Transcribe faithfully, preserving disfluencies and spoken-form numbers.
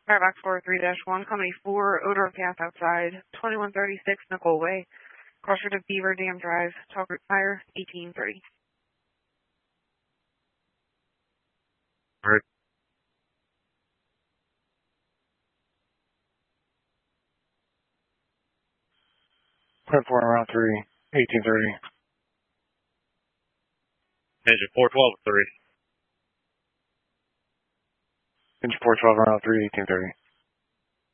Firebox four three dash one, Company four, odor of gas outside, twenty-one thirty-six Nicole Way, crosser to Beaver Dam Drive, talk route fire, eighteen thirty. Alright. Platform around three, eighteen thirty. Engine four twelve three. Engine four twelve around three, eighteen thirty.